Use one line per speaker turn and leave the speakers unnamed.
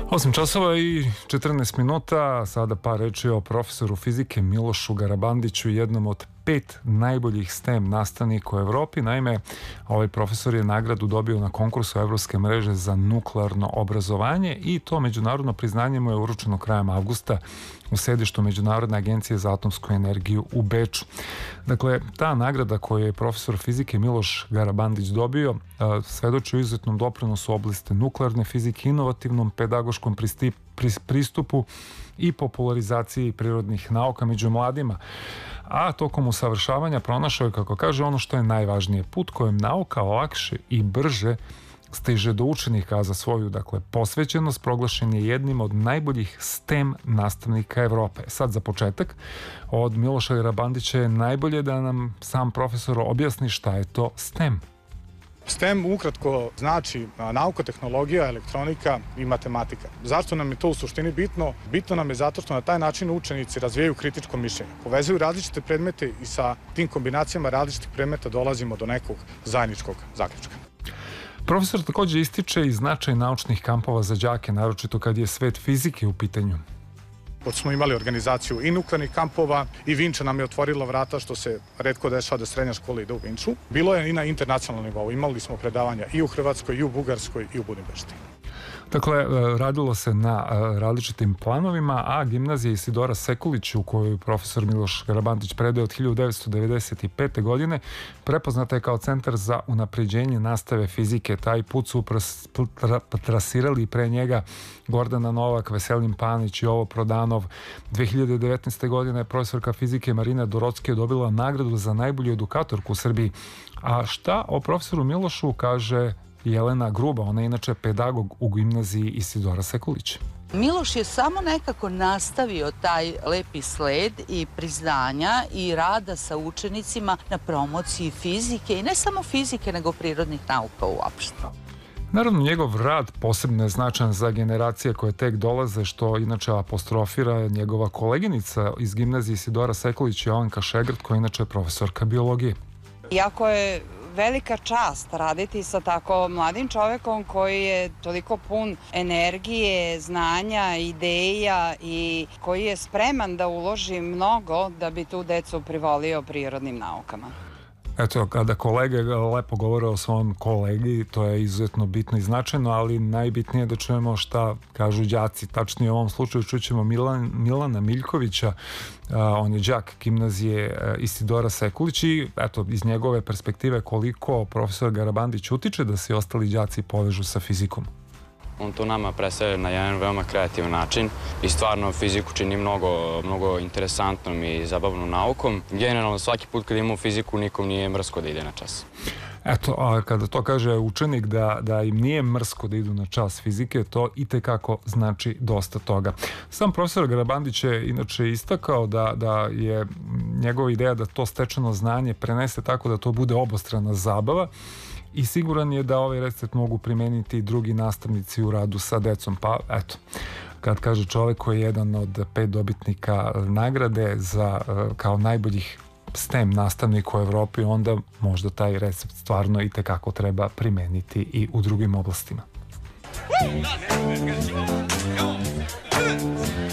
8 časova i 14 minuta, sada par reči o profesoru fizike Milošu Garabandiću, jednom od 5 najboljih STEM nastavnika u Evropi. Naime, ovaj profesor je nagradu dobio na konkursu Evropske mreže za nuklearno obrazovanje i to međunarodno priznanje mu je uručeno krajem avgusta u sedištu Međunarodne agencije za atomsku energiju u Beču. Dakle, ta nagrada koju je profesor fizike Miloš Garabandić dobio svedoči o izuzetnom doprinosu u oblasti nuklearne fizike, inovativnom pedagoškom pristupu i popularizaciji prirodnih nauka među mladima. A tokom usavršavanja pronašao je, kako kaže, ono što je najvažnije, put kojem nauka lakše i brže stiže do učenika, a za svoju posvećenost proglašen je jednim od najboljih STEM nastavnika Evrope. Sad za početak, od Miloša Garabandića je najbolje da nam sam profesor objasni šta je to STEM.
STEM ukratko znači nauka, tehnologija, elektronika i matematika. Zašto nam je to u suštini bitno? Bitno nam je zato što na taj način učenici razvijaju kritičko mišljenje, povezuju različite predmete i sa tim kombinacijama različitih predmeta dolazimo do nekog zajedničkog zaključka.
Profesor također ističe i značaj naučnih kampova za đake, naročito kad je svet fizike u pitanju.
Pošto smo imali organizaciju i nuklearnih kampova i Vinča nam je otvorila vrata, što se retko dešava da srednja škola ide u Vinču. Bilo je i na internacionalnom nivou. Imali smo predavanja i u Hrvatskoj, i u Bugarskoj, i u Budimpešti.
Dakle, radilo se na različitim planovima, a gimnazija Isidora Sekulić, u kojoj profesor Miloš Garabandić predaje od 1995. godine, prepoznata je kao centar za unapređenje nastave fizike. Taj put su trasirali pre njega Gordana Novak, Veselin Panić i Jovo Prodanov. 2019. godine profesorka fizike Marina Dorocki je dobila nagradu za najbolju edukatorku u Srbiji. A šta o profesoru Milošu kaže Jelena Gruba, ona je inače pedagog u gimnaziji Isidora Sekulić.
Miloš je samo nekako nastavio taj lepi sled i priznanja i rada sa učenicima na promociji fizike i ne samo fizike, nego prirodnih nauka uopšte.
Naravno, njegov rad posebno je značajan za generacije koje tek dolaze, što inače apostrofira njegova koleginica iz gimnazije Isidora Sekulić, Jovanka Šegrt, koja je inače profesorka biologije.
Jako je velika čast raditi sa tako mladim čovekom koji je toliko pun energije, znanja, ideja i koji je spreman da uloži mnogo da bi tu decu privolio prirodnim naukama.
Eto, kada kolege lepo govore o svom kolegi, to je izuzetno bitno i značajno, ali najbitnije je da čujemo šta kažu đaci. Tačnije u ovom slučaju čućemo Milana Miljkovića, on je đak gimnazije Isidora Sekulić i eto, iz njegove perspektive koliko profesor Garabandić utiče da se i ostali đaci povežu sa fizikom.
On to nama predstavlja na jedan veoma kreativan način i stvarno fiziku čini mnogo interesantnom i zabavnom naukom. Generalno, svaki put kad imamo fiziku, nikom nije mrsko da ide na čas.
Eto, a kada to kaže učenik da im nije mrsko da idu na čas fizike, to itekako znači dosta toga. Sam profesor Garabandić je inače istakao da je njegova ideja da to stečeno znanje prenese tako da to bude obostrana zabava, i siguran je da ovaj recept mogu primeniti i drugi nastavnici u radu sa decom. Pa eto, kad kaže čovjek koji je jedan od 5 dobitnika nagrade kao najboljih STEM nastavnika u Evropi, onda možda taj recept stvarno itekako treba primeniti i u drugim oblastima.